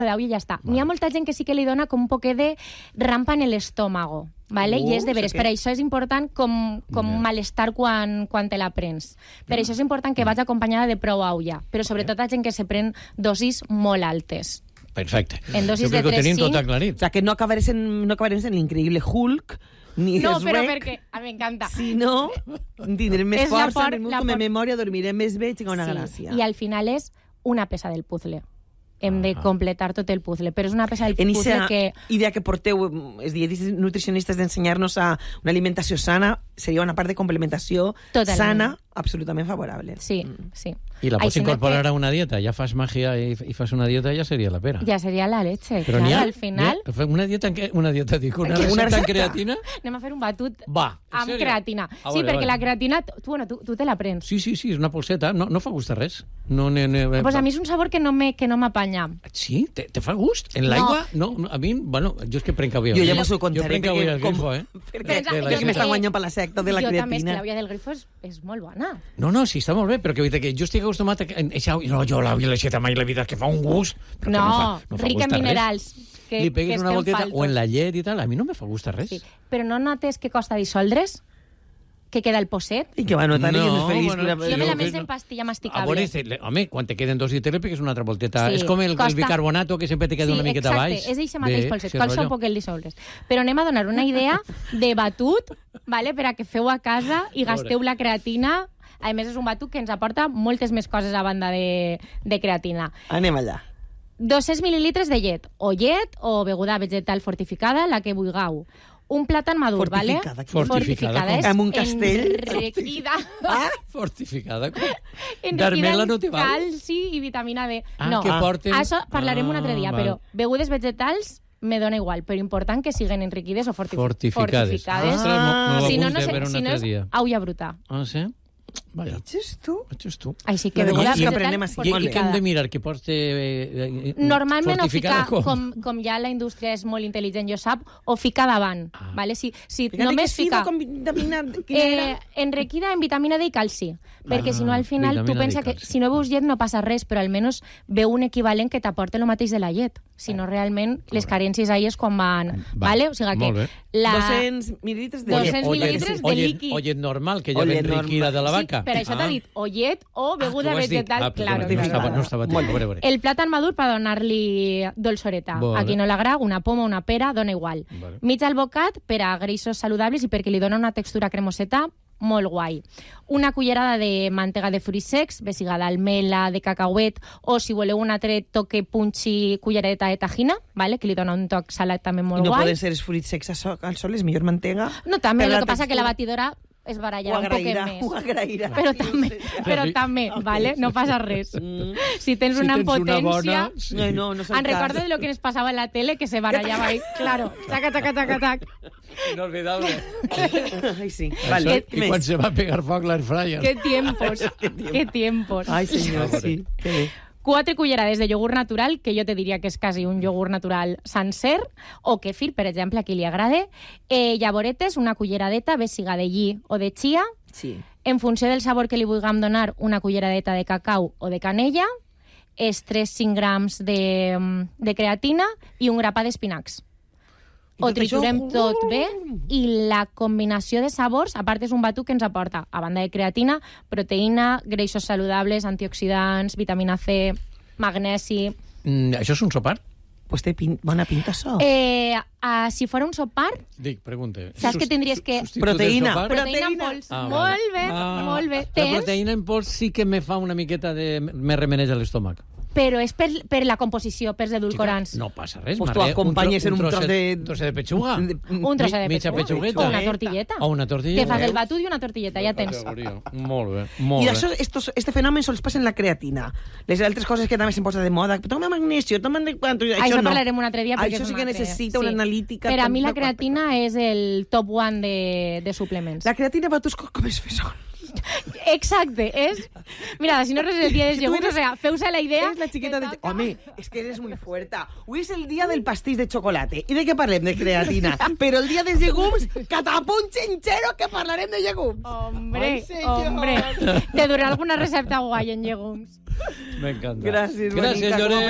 d'au i ja està. N'hi ha molta gent que sí que li dona com un poquet de rampa en l'estómago, ¿vale? I és de veres. Per això és important com malestar quan te la prens. Per això és important que vagi acompanyada de prou au ja, però sobretot a gent que se pren dosis molt altes. Perfecte. En dosis jo crec de que ho tenim 3-5. tot aclarit. O sea, que no acabarés en l'increïble Hulk, ni No, Shrek, però perquè... m'encanta. si no, tindrem més És la força, por- tindrem la com por- memòria, dormirem més bé, tinc una gràcia. I al final és una peça del puzzle. Hem de completar tot el puzzle, però és una peça del En puzzle aquesta que... idea que porteu, els dietistes nutricionistes, d'ensenyar-nos a una alimentació sana, seria una part de complementació Totalment. sana, absolutament favorable. Sí, sí. I la pots Així incorporar que a una dieta. Ja fas màgia i fas una dieta, ja seria la pera. Ja seria la leche, Però clar, n'hi ha... al final... Una dieta en què? Una dieta, dic, una Una recepta en recepta? creatina? Anem a fer un batut Va, en amb sèrio? creatina. Ah, Sí, vale, perquè vale. la creatina... Tu te la prens. Sí, és una polseta. No fa gust de res. No, Pues a mi és un sabor que no m'apanya. Sí? Te fa gust? En l'aigua? No, a mi, bueno, jo és que prenc avui. Jo ja m'ho contaré, Jo prenc avui el grifo, perquè Pensa- jo que m'estan guanyant per la secta de la Jo també, és que creatina. l'àvia del grifo és molt bona. No, sí, està molt bé, però que vull dir que jo estic acostumat a... No, jo l'àvia l'aixeta mai la vida, que fa un gust. Però que No, fa rica gust en a res. minerals. Que, Li pegues que una estem volteta faltos. o en la llet i tal, a mi no me fa gust a res. Sí. Però no notes que costa dissoldre's? Que queda el posset? I que va notar ell és feliç. bueno, que Jo me la que menjo no. en pastilla A masticable. veure, home, quan te queden 2 dietes, li pegues una altra volteta. Sí, És com el costa- bicarbonato, que sempre te queda una miqueta baix. Exacte, és eixe mateix polset, sí, costa rotllo. un poc el dissoldre's. Però anem a donar una idea de batut, vale, per a que feu a casa i gasteu la creatina. A més, és un batut que ens aporta moltes més coses a banda de creatina. Anem allà. 200 mil·lilitres de llet, o beguda vegetal fortificada, la que vulgueu. Un plàtan madur, Fortificada, ¿vale? què? Fortificada, és com? Amb un castell? enriquida Fortificada. en D'armela no te val? calci i vitamina D. Ah, no, que porten- això parlarem un altre dia, val. però begudes vegetals me dona igual, però important que siguen enriquides o Fortificades. fortificades. Ostres, m'ho Si no, apunte per un si no altre és dia. aulla bruta. Ah, sí? Vaja. Ets tu? Això és tu. Així que I beguda que vegetal aprenem així. I què hem fortificada. de mirar? Que porti... Normalment o fortificada ficar, com ja la indústria és molt intel·ligent, jo sap, o ficar davant. Vale? Si només fica Com vitamina... Quina era? enriquida en vitamina D i calci, perquè si no al final tu vitamina D i pensa que calci. si no veus llet no passa res, però almenys veu un equivalent que t'aporta el mateix de la llet. Si no, realment, les carències ahí és quan van... Vale? O sigui Molt que bé. 200 mil·lilitres de 200 llet. mil·lilitres de líquid. O llet normal, que ja O ve llet enriquida normal. de la vaca. Sí, per això t'ha dit o llet o beguda tu ho has dit. vegetal. Però Claro, no claro. estava, no estava Molt a veure, a veure. El plàtan madur per donar-li dolçoreta. Vale. A qui no l'agrada, una poma, una pera, dona igual. Vale. Mig albocat per a greixos saludables i perquè li dona una textura cremoseta molt guai. Una cullerada de mantega de fruits secs, bé siga d'almela, de cacauet, o si voleu un altre toque punxi, cullereta de tajina, vale? Que li dona un toc salat també I molt no guai. poden ser els fruits secs al sol, és millor mantega. No, també, Per el que passa que la batidora es ho barallarà un poquet agrairà, més. ho agrairà. Però també, vale? No passa res. Si tens una potència... bona... Sí. No és el Em recordo cas. de lo que ens passava en la tele, que se barallava ahí. Claro, taca, taca, taca, taca. Inolvidable. Ai, sí. Això, Vale, I quan se va a pegar foc l'air fryer. Qué tiempos, qué tiempos. Ai, senyor, sí. Que bé. 4 cullerades de iogurt natural, que jo te diria que és quasi un iogurt natural sencer, o kefir, per exemple, a qui li agrade. Llavoretes, una culleradeta, bé siga de lli o de chia. Sí. En funció del sabor que li vulguem donar, una culleradeta de cacau o de canella, 3-5 grams de creatina i un grapa d'espinacs. I Ho tot això, triturem tot bé i la combinació de sabors, a part és un batut que ens aporta, a banda de creatina, proteïna, greixos saludables, antioxidants, vitamina C, magnesi... Això és un sopar? Pues té bona pinta, això. Si fos un sopar, Dic, pregunte. saps que tindries que... Substitut del Proteïna. sopar? Proteïna en Proteïna. pols. Vale. Molt bé, molt bé. La Tens, proteïna en pols sí que me fa una miqueta de... me remeneja l'estómac. però és per la composició, per els edulcorants. No passa res. Pues Mare, tu acompanyes en un tros de... Un trosset de pechuga. Un trosset de Mitja pechuga. pechugueta. O una tortilleta. O una tortilleta. Que fas el batut i una tortilleta, ja tens. Molt bé, molt I bé. això, este fenòmen sols passa en la creatina. Les altres coses que també se'n posa de moda, toma magnesio, toma de quanto... Això no. parlarem un altre dia. perquè Això és sí un que altre- necessita una analítica... Per a mi la creatina és el top one de suplements. La creatina va tus com és fesol. Exacte, és... Mira, si no res el dia dels llegums, o sea, feu-se la idea... Eres la chiquita que de... toca- Home, es que eres muy fuerte. Hoy es el día del pastís de chocolate. ¿Y de qué parlem? De creatina. Pero el día dels llegums, catapunt xinxero que parlarem de llegums. Hombre, Ai, senyor. hombre. Te durarà alguna recepta guai en llegums. M'encanta. Gràcies, Gràcies, bonica, com a Lloret.